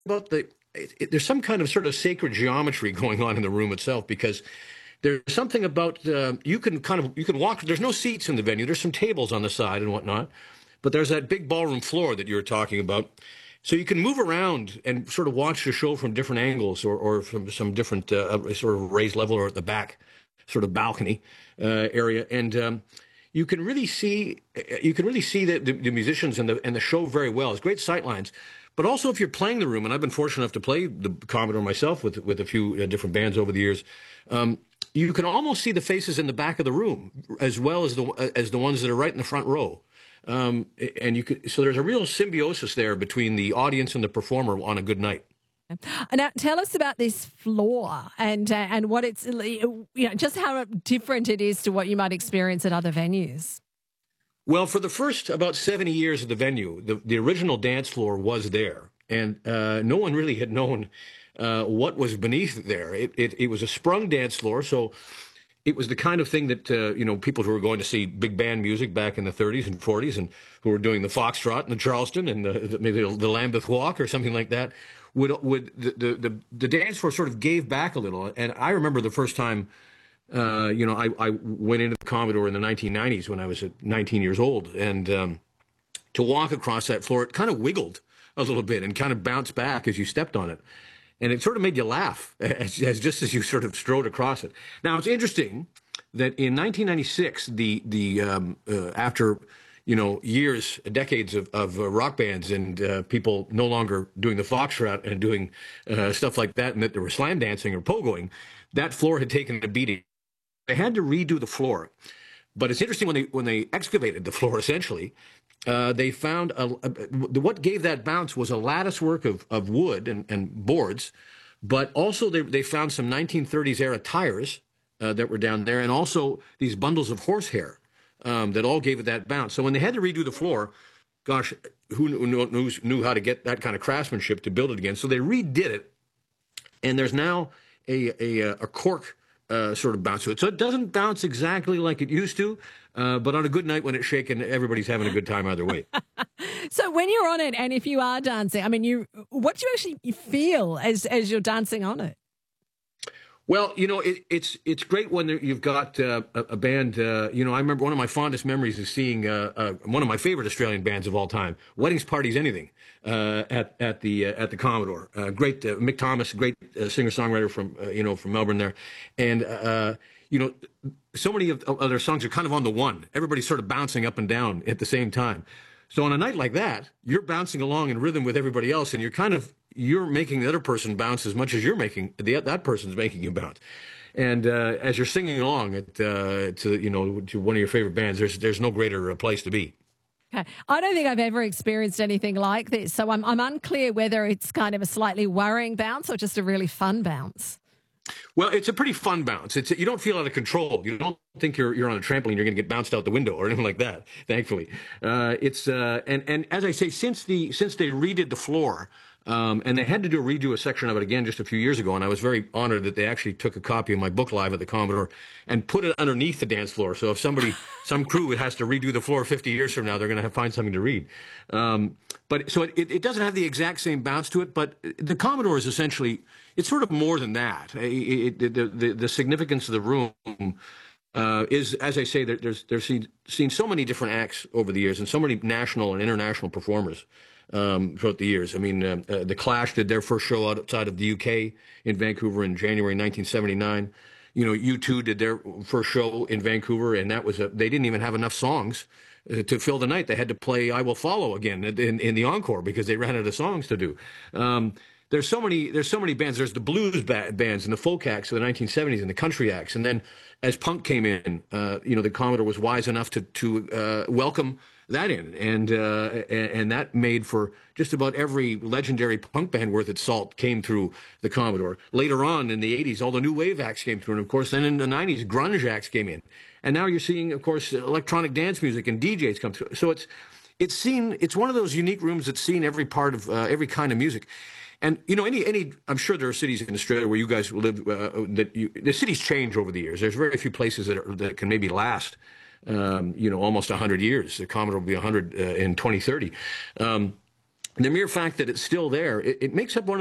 about there's some kind of sort of sacred geometry going on in the room itself, because there's something about you can walk. There's no seats in the venue. There's some tables on the side and whatnot, but there's that big ballroom floor that you were talking about. So you can move around and sort of watch the show from different angles, or from some different sort of raised level, or at the back sort of balcony area, and you can really see the musicians and the show very well. It's great sight lines. But also, if you're playing the room, and I've been fortunate enough to play the Commodore myself with a few different bands over the years, you can almost see the faces in the back of the room as well as the ones that are right in the front row. And so there's a real symbiosis there between the audience and the performer on a good night. Now, tell us about this floor and what it's, just how different it is to what you might experience at other venues. Well, for the first about 70 years of the venue, the original dance floor was there, and no one really had known what was beneath there. It was a sprung dance floor, so it was the kind of thing that people who were going to see big band music back in the 30s and 40s, and who were doing the Foxtrot and the Charleston and maybe the Lambeth Walk or something like that, the dance floor sort of gave back a little. And I remember the first time. I went into the Commodore in the 1990s when I was 19 years old, and to walk across that floor, it kind of wiggled a little bit and kind of bounced back as you stepped on it, and it sort of made you laugh just as you sort of strode across it. Now, it's interesting that in 1996, after decades of rock bands and people no longer doing the Foxtrot and doing stuff like that, and that there were slam dancing or pogoing, that floor had taken a beating. They had to redo the floor, but it's interesting when they excavated the floor. Essentially, they found what gave that bounce was a lattice work of wood and boards, but also they found some 1930s era tires that were down there, and also these bundles of horsehair that all gave it that bounce. So when they had to redo the floor, gosh, who knew how to get that kind of craftsmanship to build it again? So they redid it, and there's now a cork sort of bounce to it. So it doesn't bounce exactly like it used to, but on a good night when it's shaking, everybody's having a good time either way. So when you're on it, and if you are dancing, I mean, what do you actually feel as you're dancing on it? Well, it's great when you've got a band. I remember one of my fondest memories is seeing one of my favorite Australian bands of all time, Weddings, Parties, Anything, at the Commodore. Great Mick Thomas, great singer-songwriter from Melbourne there, and so many of their songs are kind of on the one. Everybody's sort of bouncing up and down at the same time. So on a night like that, you're bouncing along in rhythm with everybody else, and you're making the other person bounce as much as you're making that person's making you bounce. And as you're singing along to one of your favorite bands, there's no greater place to be. Okay. I don't think I've ever experienced anything like this, so I'm unclear whether it's kind of a slightly worrying bounce or just a really fun bounce. Well, it's a pretty fun bounce. You don't feel out of control. You don't think you're on a trampoline, you're going to get bounced out the window or anything like that. Thankfully, and as I say, since they redid the floor. And they had to redo a section of it again just a few years ago, and I was very honored that they actually took a copy of my book live at the Commodore and put it underneath the dance floor. So if some crew has to redo the floor 50 years from now, they're going to find something to read. But so it doesn't have the exact same bounce to it, but the Commodore is essentially, it's sort of more than that. The significance of the room is, as I say, there's seen so many different acts over the years and so many national and international performers throughout the years. I mean, the Clash did their first show outside of the UK in Vancouver in January 1979. U2 did their first show in Vancouver, and that was they didn't even have enough songs to fill the night. They had to play "I Will Follow" again in the encore because they ran out of songs to do. There's so many bands. There's the blues bands and the folk acts of the 1970s and the country acts, and then as punk came in, the Commodore was wise enough to welcome that in, and that made for just about every legendary punk band worth its salt came through the Commodore. Later on in the 80s, all the new wave acts came through, and of course then in the 90s, grunge acts came in. And now you're seeing, of course, electronic dance music and DJs come through. So it's one of those unique rooms that's seen every part of every kind of music. And I'm sure there are cities in Australia where you guys live the cities change over the years. There's very few places that can maybe last almost 100 years. The Commodore will be 100 in 2030. the mere fact that it's still there, it makes up one of